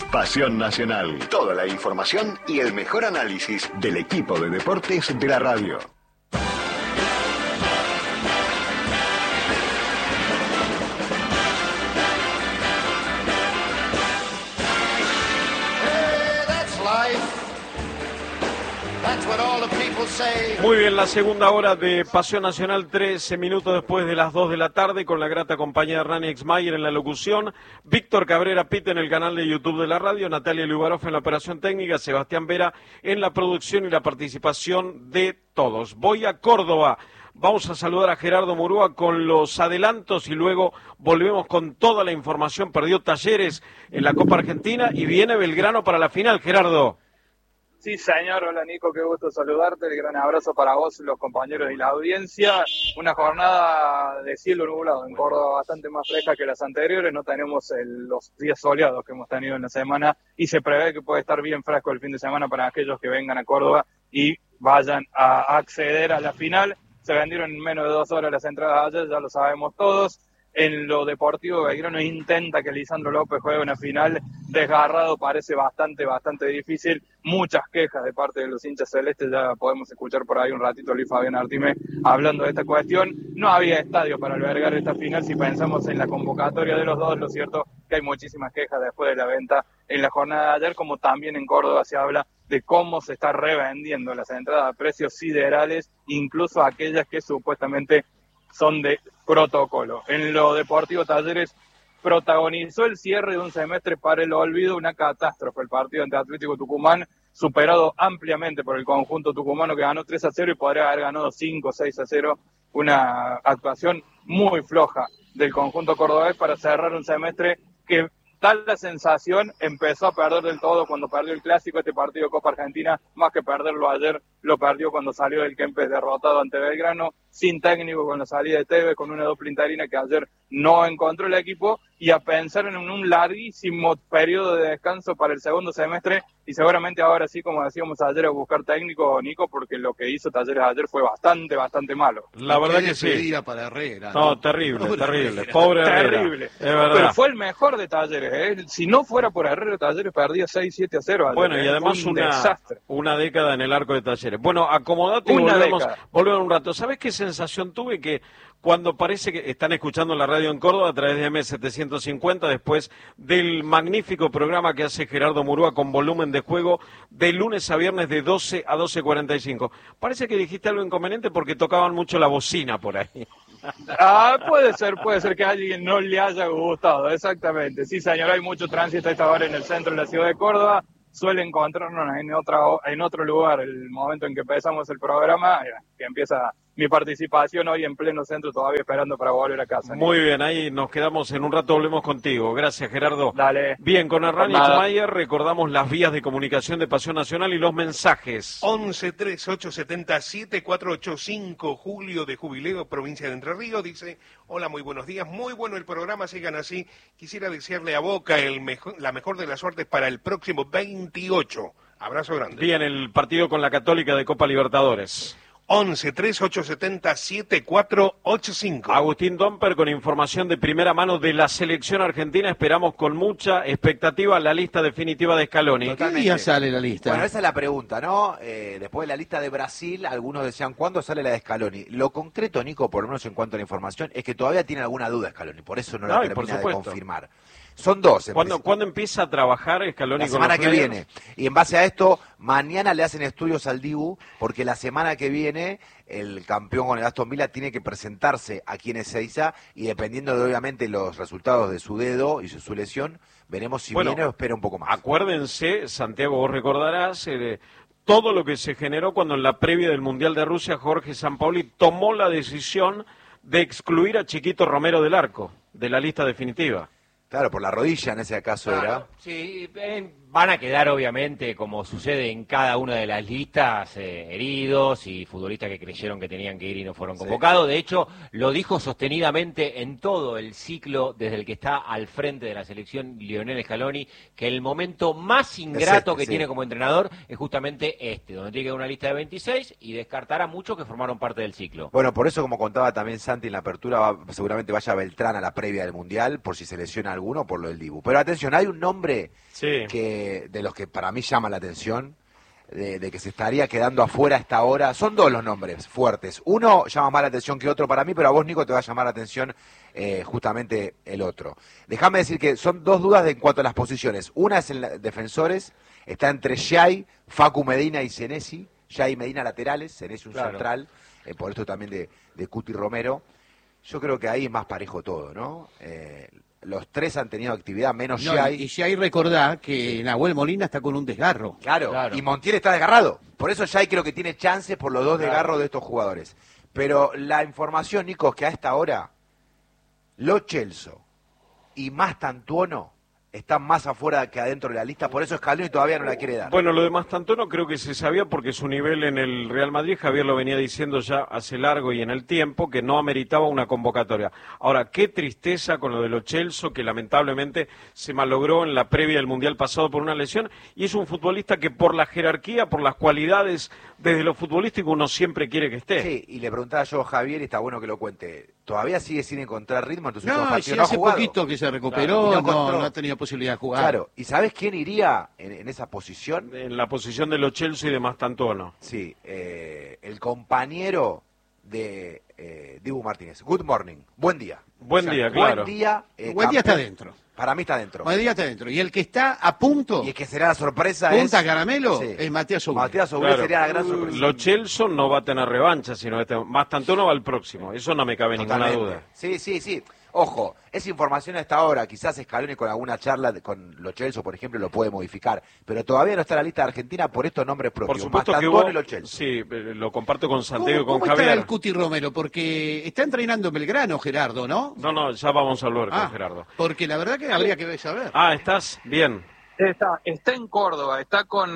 Pasión Nacional. Toda la información y el mejor análisis del equipo de deportes de la radio. Muy bien, la segunda hora de Pasión Nacional, 13 minutos después de las 2 de la tarde, con la grata compañía de Rani Exmayer en la locución, Víctor Cabrera Pita en el canal de YouTube de la radio, Natalia Lubaroff en la operación técnica, Sebastián Vera en la producción y la participación de todos. Voy a Córdoba. Vamos a saludar a Gerardo Murúa con los adelantos y luego volvemos con toda la información. Perdió Talleres en la Copa Argentina y viene Belgrano para la final, Gerardo. Sí, señor. Hola, Nico. Qué gusto saludarte. El gran abrazo para vos, los compañeros y la audiencia. Una jornada de cielo nublado en Córdoba bastante más fresca que las anteriores. No tenemos los días soleados que hemos tenido en la semana y se prevé que puede estar bien fresco el fin de semana para aquellos que vengan a Córdoba y vayan a acceder a la final. Se vendieron en menos de 2 horas las entradas ayer, ya lo sabemos todos. En lo deportivo, Belgrano intenta que Lisandro López juegue una final. Desgarrado, parece bastante difícil. Muchas quejas de parte de los hinchas celestes, ya podemos escuchar por ahí un ratito a Luis Fabián Artime hablando de esta cuestión. No había estadio para albergar esta final. Si pensamos en la convocatoria de los dos, lo cierto que hay muchísimas quejas después de la venta en la jornada de ayer, como también en Córdoba se habla de cómo se está revendiendo las entradas a precios siderales, incluso aquellas que supuestamente son de protocolo. En lo deportivo, Talleres protagonizó el cierre de un semestre para el olvido, una catástrofe. El partido ante Atlético Tucumán, superado ampliamente por el conjunto tucumano, que ganó 3-0 y podría haber ganado 5-6-0. Una actuación muy floja del conjunto cordobés para cerrar un semestre que, tal la sensación, empezó a perder del todo cuando perdió el clásico. Este partido de Copa Argentina, más que perderlo ayer, lo perdió cuando salió del Kempes derrotado ante Belgrano, sin técnico, con la salida de Tevez, con una doble interina que ayer no encontró el equipo, y a pensar en un larguísimo periodo de descanso para el segundo semestre, y seguramente ahora sí, como decíamos ayer, a buscar técnico, Nico, porque lo que hizo Talleres ayer fue bastante malo. La verdad que sí. Para Herrera, no, terrible. Pobre Herrera. Terrible. Es verdad. Pero fue el mejor de Talleres, ¿eh? Si no fuera por Herrera, Talleres perdía 6-7-0 ayer. Bueno, y además una década en el arco de Talleres. Bueno, acomodate y volvemos un rato. ¿Sabes qué sensación tuve? Que cuando parece que están escuchando la radio en Córdoba a través de M750, después del magnífico programa que hace Gerardo Murúa con volumen de juego de lunes a viernes de 12 a 12:45. Parece que dijiste algo inconveniente porque tocaban mucho la bocina por ahí. Puede ser que a alguien no le haya gustado, exactamente. Sí, señor, hay mucho tránsito a esta hora en el centro de la ciudad de Córdoba. Suele encontrarnos en otro lugar el momento en que empezamos el programa, que empieza mi participación hoy en pleno centro, todavía esperando para volver a casa. Muy bien, ahí nos quedamos, en un rato volvemos contigo. Gracias, Gerardo. Dale. Bien, con Arrani Mayer recordamos las vías de comunicación de Pasión Nacional y los mensajes. 11-3870-7485, Julio de Jubileo, provincia de Entre Ríos, dice: hola, muy buenos días, muy bueno el programa, sigan así. Quisiera desearle a Boca la mejor de las suertes para el próximo 28. Abrazo grande. Bien, el partido con la Católica de Copa Libertadores. 11-3870-7485. Agustín Domper con información de primera mano de la selección argentina. Esperamos con mucha expectativa la lista definitiva de Scaloni. ¿Qué día sale la lista? Bueno, esa es la pregunta, ¿no? Después de la lista de Brasil, algunos decían, ¿cuándo sale la de Scaloni? Lo concreto, Nico, por lo menos en cuanto a la información, es que todavía tiene alguna duda Scaloni, por eso no la termina de confirmar. Son dos. ¿Cuándo empieza a trabajar Scaloni? La semana que viene. Y en base a esto, mañana le hacen estudios al Dibu, porque la semana que viene el campeón con el Aston Villa tiene que presentarse aquí en Ezeiza, y dependiendo de, obviamente, los resultados de su dedo y su lesión, veremos si viene o espera un poco más. Acuérdense, Santiago, vos recordarás todo lo que se generó cuando en la previa del Mundial de Rusia Jorge Sampaoli tomó la decisión de excluir a Chiquito Romero del Arco, de la lista definitiva. Claro, por la rodilla en ese caso era. Sí, van a quedar obviamente, como sucede en cada una de las listas, heridos y futbolistas que creyeron que tenían que ir y no fueron convocados. De hecho, lo dijo sostenidamente en todo el ciclo desde el que está al frente de la selección Lionel Scaloni, que el momento más ingrato que tiene como entrenador es justamente donde tiene que dar una lista de 26 y descartar a muchos que formaron parte del ciclo. Bueno, por eso, como contaba también Santi en la apertura, seguramente vaya Beltrán a la previa del Mundial, por si se lesiona alguno por lo del Dibu. Pero atención, hay un nombre Sí. que de los que para mí llama la atención, de que se estaría quedando afuera a esta hora. Son dos los nombres fuertes. Uno llama más la atención que otro para mí, pero a vos, Nico, te va a llamar la atención justamente el otro. Déjame decir que son dos dudas en cuanto a las posiciones. Una es en defensores, está entre Xai, Facu Medina y Senesi. Xai y Medina laterales, Senesi un central, por esto también de Cuti Romero. Yo creo que ahí es más parejo todo, ¿no? Los tres han tenido actividad, menos Xai. Y Xai recordá que Nahuel Molina está con un desgarro. Claro, y Montiel está desgarrado. Por eso Xai creo que tiene chances por los dos desgarros de estos jugadores. Pero la información, Nico, es que a esta hora, Lo Celso y Mastantuono están más afuera que adentro de la lista, por eso Scaloni todavía no la quiere dar. Bueno, lo de Mastantuono creo que se sabía porque su nivel en el Real Madrid, Javier lo venía diciendo ya hace largo y en el tiempo, que no ameritaba una convocatoria. Ahora, qué tristeza con lo de Lo Celso, que lamentablemente se malogró en la previa del Mundial pasado por una lesión, y es un futbolista que por la jerarquía, por las cualidades desde lo futbolístico, uno siempre quiere que esté. Sí, y le preguntaba yo a Javier, y está bueno que lo cuente, ¿todavía sigue sin encontrar ritmo? Entonces No, si hace poquito que se recuperó, no ha tenido posibilidad de jugar. Claro, ¿y sabes quién iría en esa posición? En la posición de Lo Celso y de Mastantuono. Sí, el compañero de Dibu Martínez. Good morning, buen día. Buen día, claro. Buen día. Buen día está dentro. Para mí está dentro. Buen día está dentro. Y el que está a punto, Y el que será la sorpresa punta es... caramelo, Sí. es Matías Ogué. Matías Ogué Claro. sería la gran sorpresa. Lo Celso no va a tener revancha, sino Mastantuono va al próximo. Eso no me cabe Totalmente. ninguna duda. Sí. Ojo, esa información a esta hora, quizás Scaloni con alguna charla con Lo Celso, por ejemplo, lo puede modificar, pero todavía no está en la lista de Argentina por estos nombres propios. Por supuesto que Mastantuono vos, y Lo Celso. sí, lo comparto con Santiago y ¿Cómo con está Javier. el Cuti Romero? Porque está entrenando en Belgrano, Gerardo, ¿no? No, ya vamos a hablar con Gerardo. Porque la verdad que habría que saber. ¿Estás? Bien. Está en Córdoba, está con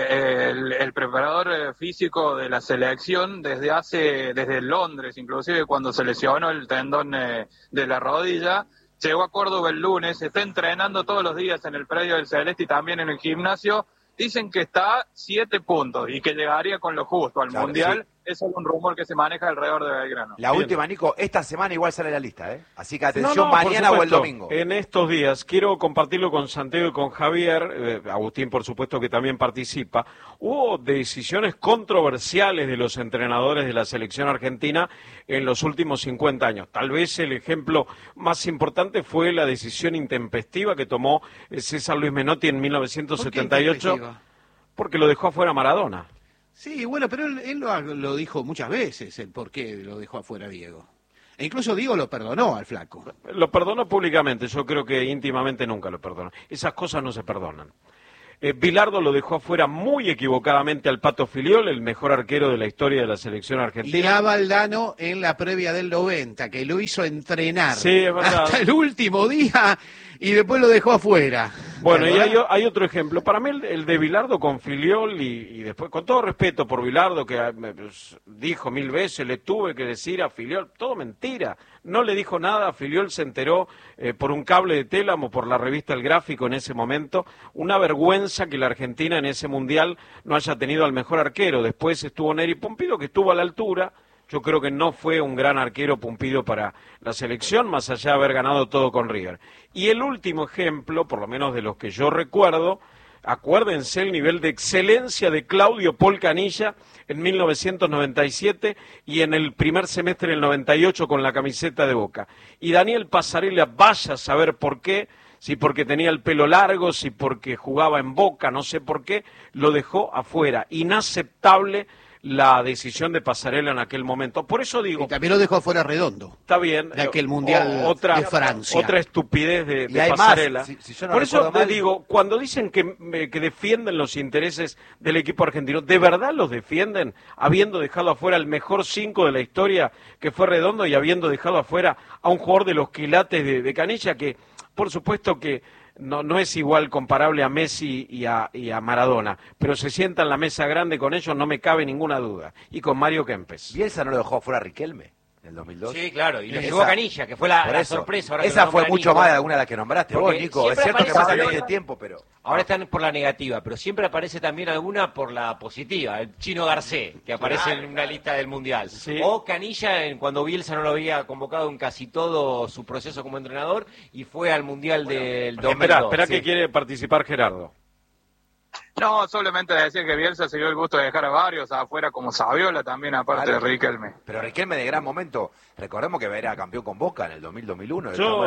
el preparador físico de la selección desde Londres, inclusive cuando se lesionó el tendón de la rodilla. Llegó a Córdoba el lunes, está entrenando todos los días en el predio del Celeste y también en el gimnasio. Dicen que está a 7 puntos y que llegaría con lo justo al Mundial. Sí. Es solo un rumor que se maneja alrededor de Belgrano. La Bien. última, Nico, esta semana igual sale la lista, ¿eh? Así que atención, No, por mañana o el supuesto. domingo. En estos días, quiero compartirlo con Santiago y con Javier, Agustín por supuesto que también participa, hubo decisiones controversiales de los entrenadores de la selección argentina en los últimos 50 años. Tal vez el ejemplo más importante fue la decisión intempestiva que tomó César Luis Menotti en 1978, ¿Por qué intempestiva? porque lo dejó afuera Maradona. Sí, bueno, pero él lo dijo muchas veces, el por qué lo dejó afuera Diego. E incluso Diego lo perdonó al flaco. Lo perdonó públicamente, yo creo que íntimamente nunca lo perdonó. Esas cosas no se perdonan. Bilardo lo dejó afuera muy equivocadamente al Pato Filiol, el mejor arquero de la historia de la selección Y argentina. a Valdano en la previa del 90, que lo hizo entrenar Sí, es verdad. hasta el último día y después lo dejó afuera. Bueno, y ¿Verdad? hay otro ejemplo. Para mí el de Bilardo con Filiol y después, con todo respeto por Bilardo, que dijo 1000 veces, le tuve que decir a Filiol, todo mentira. No le dijo nada, Filiol se enteró por un cable de Télamo, por la revista El Gráfico en ese momento. Una vergüenza que la Argentina en ese Mundial no haya tenido al mejor arquero. Después estuvo Neri Pumpido, que estuvo a la altura. Yo creo que no fue un gran arquero Pumpido para la selección, más allá de haber ganado todo con River. Y el último ejemplo, por lo menos de los que yo recuerdo, acuérdense el nivel de excelencia de Claudio Paul Canilla en 1997 y en el primer semestre del 98 con la camiseta de Boca. Y Daniel Passarella, vaya a saber por qué, si porque tenía el pelo largo, si porque jugaba en Boca, no sé por qué, lo dejó afuera. Inaceptable la decisión de Passarella en aquel momento. Por eso digo, Y también lo dejó afuera Redondo. está bien. de aquel Mundial de Francia. Otra estupidez Y de hay más, Passarella. si yo no Por eso recuerdo te mal- digo, cuando dicen que defienden los intereses del equipo argentino, ¿de verdad los defienden? Habiendo dejado afuera el mejor 5 de la historia, que fue Redondo, y habiendo dejado afuera a un jugador de los quilates de Canilla, que por supuesto que no es igual comparable a Messi y a Maradona, pero se sienta en la mesa grande con ellos, no me cabe ninguna duda. Y con Mario Kempes. Bielsa no lo dejó afuera a Riquelme en el 2002. Sí, claro, y lo Esa- llevó a Canilla, que fue por la eso. sorpresa. Ahora que Esa lo fue nombra mucho Nico. más de alguna de las que nombraste vos, Porque Nico. Es siempre cierto que aparece pasa ahora- el tiempo, pero... Ahora están por la negativa, pero siempre aparece también alguna por la positiva. El Chino Garcé, que aparece en una lista del Mundial. Sí. O Canilla, cuando Bielsa no lo había convocado en casi todo su proceso como entrenador y fue al Mundial del 2002. Espera Sí. que quiere participar Gerardo. No, solamente decir que Bielsa se dio el gusto de dejar a varios afuera, como Saviola también, aparte Claro. de Riquelme. Pero Riquelme de gran momento, recordemos que era campeón con Boca en el 2000-2001. Yo,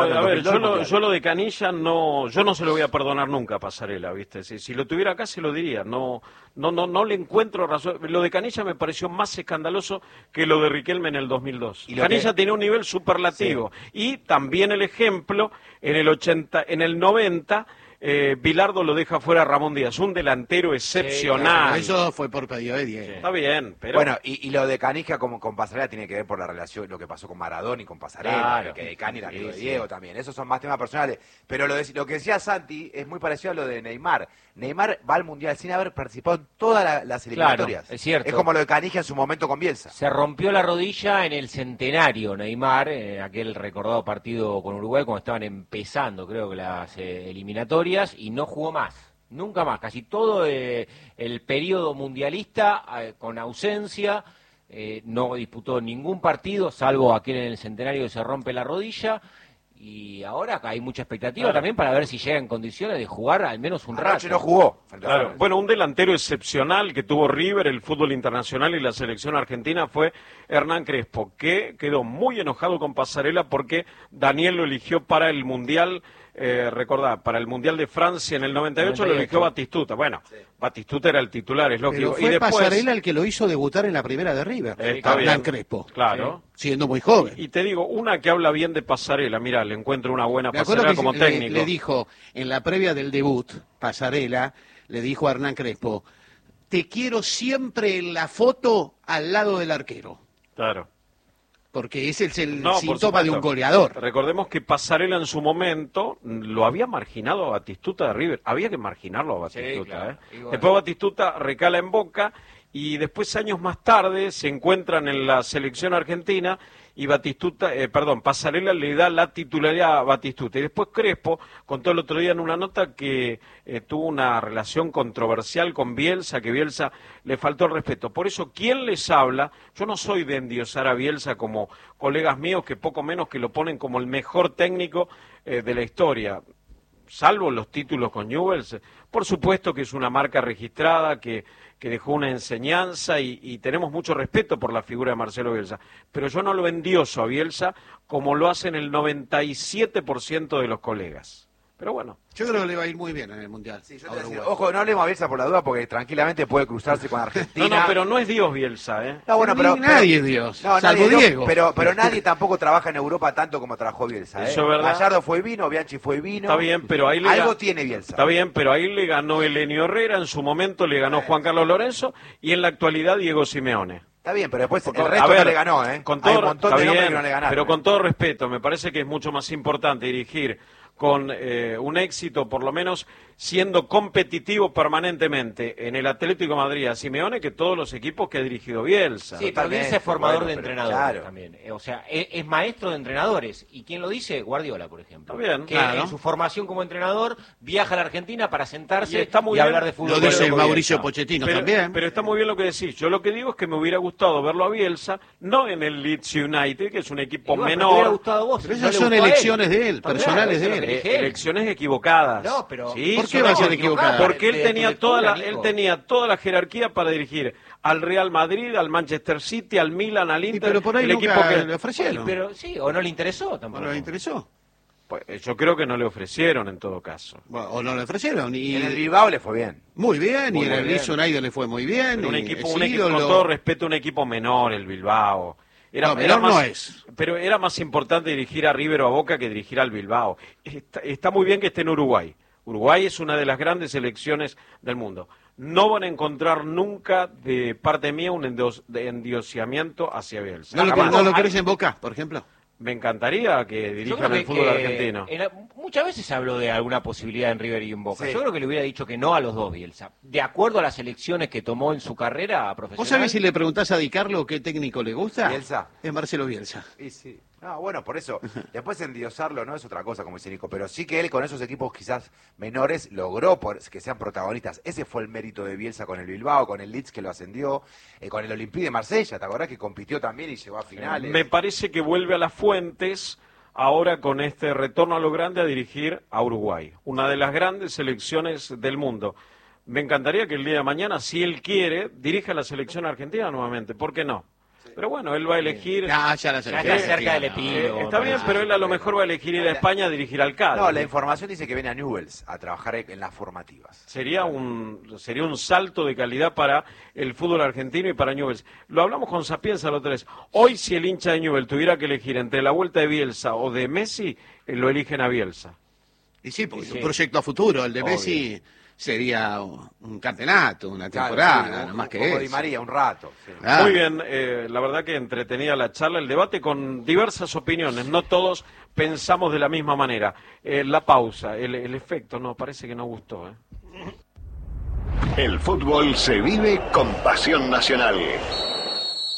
yo lo de Canilla yo no se lo voy a perdonar nunca a Pasarela, ¿viste? Si lo tuviera acá se lo diría. No le encuentro razón. Lo de Canilla me pareció más escandaloso que lo de Riquelme en el 2002. Y lo Canilla que- tenía un nivel superlativo. Y también el ejemplo, en el 90, Bilardo lo deja fuera a Ramón Díaz, un delantero excepcional. Pero eso fue por pedido de Diego. Está bien, pero... Bueno, y lo de Canija como con Pasarela tiene que ver por la relación, lo que pasó con Maradona y con Pasarela, Claro. que de Cani era Sí, amigo de sí. Diego también. Esos son más temas personales. Pero lo que decía Santi es muy parecido a lo de Neymar. Neymar va al Mundial sin haber participado en todas las eliminatorias. Claro, es cierto. Es como lo de Canija en su momento con Bielsa. Se rompió la rodilla en el centenario Neymar, aquel recordado partido con Uruguay cuando estaban empezando, creo que las eliminatorias, y no jugó más, nunca más. Casi todo el periodo mundialista con ausencia, no disputó ningún partido, salvo aquel en el centenario que se rompe la rodilla. Y ahora hay mucha expectativa Claro. también para ver si llega en condiciones de jugar al menos un rato. Anoche no jugó. frente a Claro. Flamengo. Bueno, un delantero excepcional que tuvo River, el fútbol internacional y la selección argentina fue Hernán Crespo, que quedó muy enojado con Pasarela porque Daniel lo eligió para el Mundial, recordá, para el Mundial de Francia en el 98 lo eligió Batistuta. Bueno, Batistuta era el titular, es lógico. Pero fue y después, Pasarela el que lo hizo debutar en la primera de River. Está Hernán bien. Crespo. Claro. Siendo muy joven. Y te digo, una que habla bien de Pasarela, mira, le encuentro una buena Me acuerdo Pasarela que como técnico. le dijo en la previa del debut, Pasarela, le dijo a Hernán Crespo, te quiero siempre en la foto al lado del arquero. Claro. Porque ese es el No, por síntoma de supuesto. un goleador. Recordemos que Pasarela en su momento lo había marginado a Batistuta de River. Había que marginarlo a Batistuta. Sí, claro. ¿eh? Igual. Después Batistuta recala en Boca y después años más tarde se encuentran en la selección argentina y Pasarela le da la titularidad a Batistuta. Y después Crespo contó el otro día en una nota que tuvo una relación controversial con Bielsa, que Bielsa le faltó el respeto. Por eso, ¿quién les habla? Yo no soy de endiosar a Bielsa como colegas míos que poco menos que lo ponen como el mejor técnico de la historia. Salvo los títulos con Newell's, por supuesto que es una marca registrada que dejó una enseñanza y tenemos mucho respeto por la figura de Marcelo Bielsa, pero yo no lo endioso a Bielsa como lo hacen el 97% de los colegas. Pero bueno, Yo creo que le va a ir muy bien en el Mundial. Sí, yo te a voy a decir, Uruguay. ojo, no hablemos a Bielsa por la duda porque tranquilamente puede cruzarse con Argentina. no, pero no es Dios Bielsa, ¿eh? No, bueno, pero, Ni nadie es Dios, No, salvo nadie, Diego. Pero nadie tampoco trabaja en Europa tanto como trabajó Bielsa. Eso es verdad. Gallardo fue y vino, Bianchi fue y vino. Está bien, pero ahí le Algo tiene Bielsa. Está bien, pero ahí le ganó Elenio Herrera, en su momento le ganó Juan Carlos Lorenzo y en la actualidad Diego Simeone. Está bien, pero después Porque, el resto a ver, no le ganó, ¿eh? Con Hay todo, un montón está de nombres bien, que no le ganaron. pero con todo respeto, me parece que es mucho más importante dirigir con un éxito, por lo menos siendo competitivo permanentemente en el Atlético de Madrid a Simeone que todos los equipos que ha dirigido Bielsa. Sí, pero Totalmente, Bielsa es formador bueno, de pero entrenadores claro. también. O sea, es maestro de entrenadores. ¿Y quién lo dice? Guardiola, por ejemplo. Está bien, que claro. en su formación como entrenador viaja a la Argentina para sentarse Y está muy y bien. hablar de fútbol. Lo con dice Bielsa. Mauricio Pochettino también. Pero está muy bien lo que decís. Yo lo que digo es que me hubiera gustado verlo a Bielsa, no en el Leeds United, que es un equipo Y bueno, pero te hubiera menor. gustado a vos, Pero si esas no le son gustó a él. elecciones de él, Está bien, personales eso de es él. lo que dije él. Elecciones equivocadas. No, pero Sí, ¿por qué son va a ser equivocadas. equivocada? Porque él De tenía lectura, toda Nico. él tenía toda la jerarquía para dirigir al Real Madrid, al Manchester City, al Milan, al Inter. pero por ahí el nunca equipo que le ofrecieron. Pero sí, o no le interesó tampoco. ¿No le interesó? Pues, yo creo que no le ofrecieron en todo caso. Bueno, o no le ofrecieron. Y en el Bilbao le fue bien. Muy bien, Muy y en el bien. Leeds United le fue muy bien. Pero un y equipo, es con ídolo. todo respeto, un equipo menor, el Bilbao. No, menor no es. Pero era más importante dirigir a River o a Boca que dirigir al Bilbao. Está muy bien que esté en Uruguay. Uruguay es una de las grandes selecciones del mundo. No van a encontrar nunca de parte mía un endiosamiento hacia Bielsa. ¿No lo, Jamás. no lo querés en Boca, por ejemplo? me encantaría que dirijan el fútbol argentino. Muchas veces se habló de alguna posibilidad en River y en Boca. Sí. Yo creo que le hubiera dicho que no a los dos Bielsa. De acuerdo a las elecciones que tomó en su carrera profesional. ¿Vos sabés si le preguntás a Di Carlo qué técnico le gusta? Bielsa. Es Marcelo Bielsa. Y sí. No, bueno, por eso. Después endiosarlo no es otra cosa, como dice Nico, pero sí que él con esos equipos quizás menores logró que sean protagonistas. Ese fue el mérito de Bielsa con el Bilbao, con el Leeds que lo ascendió, con el Olympique de Marsella, ¿te acordás que compitió también y llegó a finales? Me parece que vuelve a las fuentes ahora con este retorno a lo grande a dirigir a Uruguay, una de las grandes selecciones del mundo. Me encantaría que el día de mañana, si él quiere, dirija la selección argentina nuevamente, ¿por qué no? Pero bueno, él va a elegir... Ya la selección. está cerca del epílogo. Está bien, pero él a lo mejor va a elegir ir a España a dirigir al Cádiz. No, la información dice que viene a Newell's a trabajar en las formativas. Sería un salto de calidad para el fútbol argentino y para Newell's. Lo hablamos con Sapienza los tres. Hoy, si el hincha de Newell's tuviera que elegir entre la vuelta de Bielsa o de Messi, lo eligen a Bielsa. Y sí, porque Sí. es un proyecto a futuro. El de Obvio. Messi sería un campeonato, una temporada, Claro, sí, nada más que como eso. Di María, un rato. Sí. Ah. Muy bien, la verdad que entretenida la charla, el debate con diversas opiniones, no todos pensamos de la misma manera. La pausa, el efecto, no, parece que no gustó. El fútbol se vive con pasión nacional.